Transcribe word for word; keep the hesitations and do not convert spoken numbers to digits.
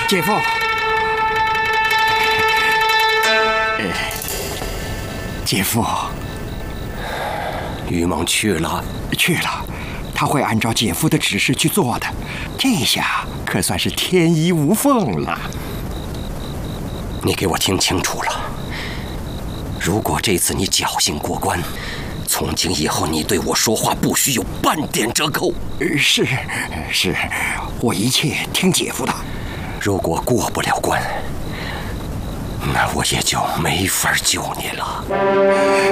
姐夫，呃，姐夫， 于猛去了， 去了，他会按照姐夫的指示去做的，这下可算是天衣无缝了。 你给我听清楚了，如果这次你侥幸过关，从今以后你对我说话不许有半点折扣。 是，是，我一切听姐夫的。 如果过不了关，那我也就没法救你了。